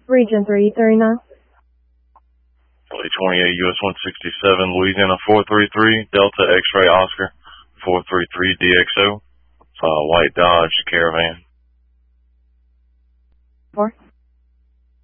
Region 339. LA 28 US 167, Louisiana 433, Delta X-Ray Oscar 433 DXO, white Dodge Caravan. 4.